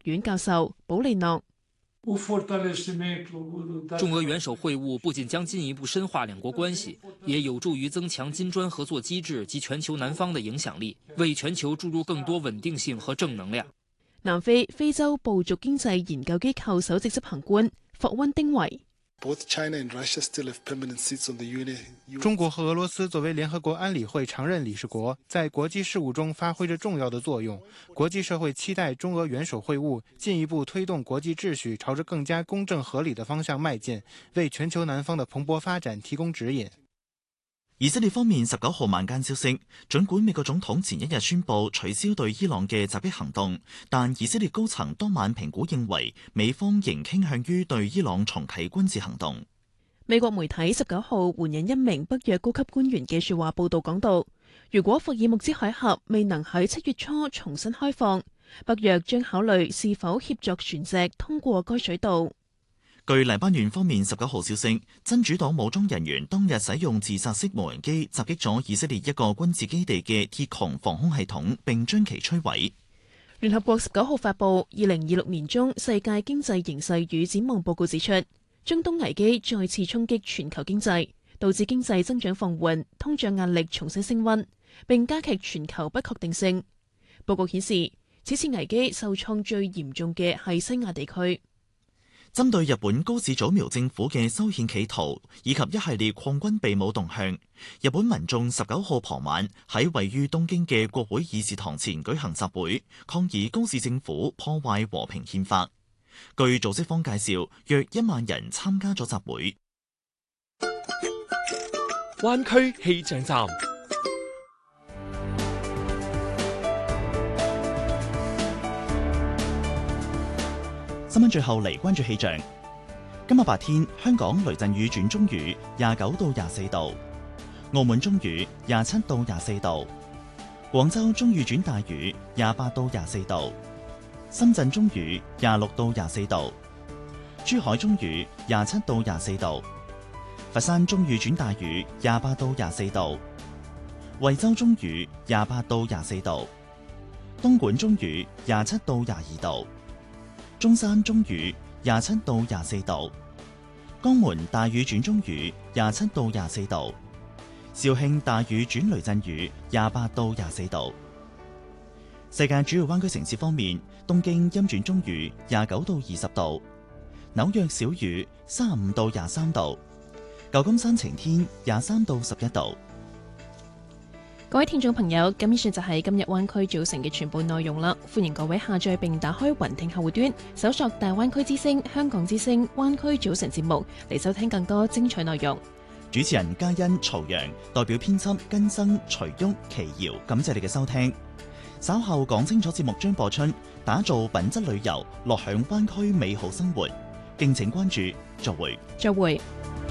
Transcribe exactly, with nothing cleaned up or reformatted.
院教授保利諾。 中俄元首会晤不仅将进一步深化两国關係，也有助於增強金磚合作機制及全球南方的影響力，為全球注入更多穩定性和正能量。 南非非洲部族經濟研究機構首席執行官霍溫丁維。 中國和俄羅斯作為聯合國安理會常任理事國，在國際事務中發揮着重要的作用。國際社會期待中俄元首會晤進一步推動國際秩序朝着更加公正合理的方向邁進，為全球南方的蓬勃發展提供指引。 以色列方面十九號晚間消息，儘管美國總統前一日宣布取消對伊朗嘅襲擊行動，但以色列高層當晚評估認為，美方仍傾向於對伊朗重啟軍事行動。 美國媒體十九號援引一名北約高級官員嘅說話報道講到，如果霍爾木茲海峽未能喺七月初重新開放，北約將考慮是否協助船隻通過該水道。 據黎巴嫩方面十九號消息，真主黨武裝人員當日使用自殺式無人機襲擊咗以色列一個軍事基地嘅鐵穹防空系統，並將其摧毀。 聯合國十九號發布二零二六年中世界經濟形勢與展望報告指出，中東危機再次衝擊全球經濟，導致經濟增長放緩，通脹壓力重新升溫，並加劇全球不確定性。報告顯示，此次危機受創最嚴重嘅係西亞地區。 針對日本高市早苗政府嘅修憲企圖以及一系列擴軍備武動向，日本民眾十九號傍晚喺位於東京嘅國會議事堂前舉行集會，抗議高市政府破壞和平憲法。據組織方介紹，約一萬人參加咗集會。 灣區氣象站。 新聞最後嚟關注氣象。今日白天，香港雷陣雨轉中雨，廿九到廿四度；澳門中雨，廿七到廿四度；廣州中雨轉大雨，廿八到廿四度；深圳中雨，廿六到廿四度；珠海中雨，廿七到廿四度；佛山中雨轉大雨，廿八到廿四度；惠州中雨，廿八到廿四度；東莞中雨，廿七到廿二度。中山中雨，廿七到廿四度；江門大雨轉中雨，廿七到廿四度；肇慶大雨轉雷陣雨，廿八到廿四度。世界主要灣區城市方面，東京陰轉中雨，廿九到二十度；紐約小雨，三十五到廿三度；舊金山晴天，廿三到十一度。 各位聽眾朋友，咁以上就係今日灣區組成嘅全部內容啦。歡迎各位下載並打開雲聽客戶端，搜索大灣區之聲、香港之聲、灣區組成節目嚟收聽更多精彩內容。 主持人嘉欣、曹陽，代表編輯根生、徐旭、奇瑤，感謝你嘅收聽。稍後講清楚節目將播出，打造品質旅遊，樂享灣區美好生活。敬請關注，再會。 再會。